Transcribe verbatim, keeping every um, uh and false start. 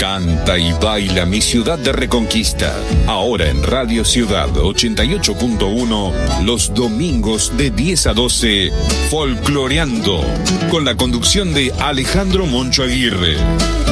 Canta y baila mi ciudad de Reconquista. Ahora en Radio Ciudad ochenta y ocho punto uno, los domingos de diez a doce, Folcloreando, con la conducción de Alejandro Moncho Aguirre.